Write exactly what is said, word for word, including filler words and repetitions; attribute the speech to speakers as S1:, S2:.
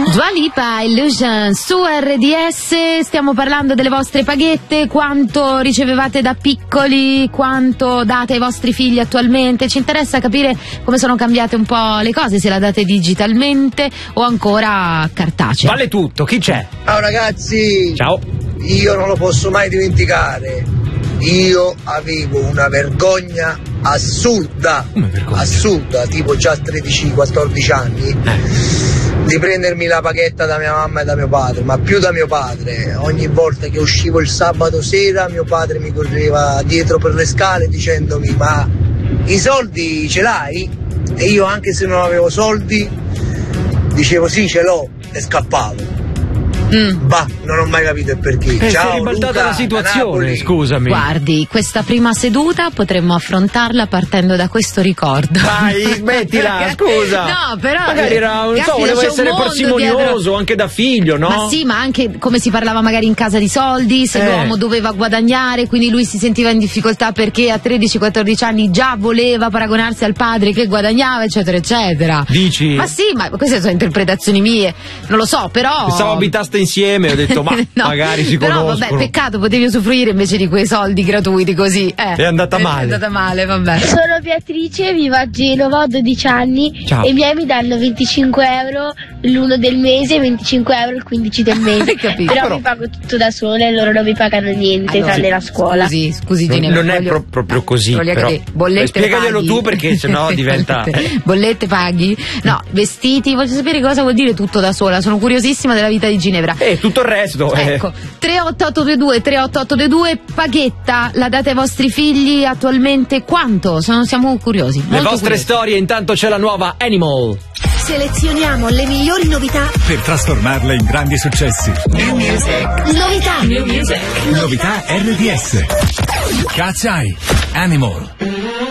S1: Dua Lipa, Illusion su R D S. Stiamo parlando delle vostre paghette, quanto ricevevate da piccoli, quanto date ai vostri figli attualmente. Ci interessa capire come sono cambiate un po' le cose, se la date digitalmente o ancora cartacea.
S2: Vale tutto, chi c'è?
S3: Ciao ragazzi.
S2: Ciao.
S3: Io non lo posso mai dimenticare. Io avevo una vergogna assurda,
S2: vergogna?
S3: assurda, tipo già tredici quattordici anni,
S2: Eh.
S3: di prendermi la paghetta da mia mamma e da mio padre, ma più da mio padre. Ogni volta che uscivo il sabato sera mio padre mi correva dietro per le scale dicendomi: ma i soldi ce l'hai? E io, anche se non avevo soldi, dicevo sì, ce l'ho, e scappavo. Mm. Bah, non ho mai capito il perché.
S2: Eh,
S3: Ciao,
S2: si è ribaltata
S3: Luca,
S2: la situazione,
S3: Napoli.
S2: scusami.
S1: Guardi, questa prima seduta potremmo affrontarla partendo da questo ricordo.
S2: Dai, smettila, scusa.
S1: No, però
S2: magari era, non so,
S1: caspita,
S2: volevo
S1: c'è un
S2: essere
S1: mondo
S2: parsimonioso
S1: dietro.
S2: anche da figlio, no?
S1: Ma sì, ma anche come si parlava magari in casa di soldi, se
S2: Eh.
S1: l'uomo doveva guadagnare, quindi lui si sentiva in difficoltà perché a tredici quattordici anni già voleva paragonarsi al padre che guadagnava, eccetera, eccetera.
S2: Dici?
S1: Ma sì, ma queste sono interpretazioni mie, non lo so, però...
S2: Pensavo abitaste insieme, ho detto ma
S1: no,
S2: magari si
S1: però
S2: conoscono.
S1: vabbè, peccato, potevi usufruire invece di quei soldi gratuiti così. Eh.
S2: È andata male.
S1: È andata male, vabbè.
S4: Sono Beatrice, vivo a Genova, ho dodici anni.
S2: Ciao.
S4: E i miei mi danno venticinque euro l'uno del mese e venticinque euro il quindici del mese.
S1: Hai capito?
S4: Però,
S2: Però-
S4: mi pago tutto da sola e loro non mi pagano niente,
S1: Allora,
S4: tranne la scuola.
S1: Scusi, scusi
S2: Non-
S1: Ginevra.
S2: non è
S1: voglio-
S2: pro- proprio così,
S1: voglio
S2: però.
S1: capire. Bollette
S2: Spiegaglielo
S1: paghi?
S2: tu, perché sennò diventa-
S1: Bollette paghi? No, vestiti, voglio sapere cosa vuol dire tutto da sola. Sono curiosissima della vita di Ginevra.
S2: E tutto il resto. eh.
S1: Ecco, tre otto otto due due tre otto otto due due, paghetta, la date ai vostri figli attualmente quanto? Sono, siamo curiosi.
S2: Le
S1: molto
S2: vostre
S1: curiosi.
S2: storie, intanto c'è la nuova Animal.
S5: Selezioniamo le migliori novità.
S6: Per trasformarle in grandi successi.
S5: Novità.
S6: Novità R D S. Cazzo hai? Animal.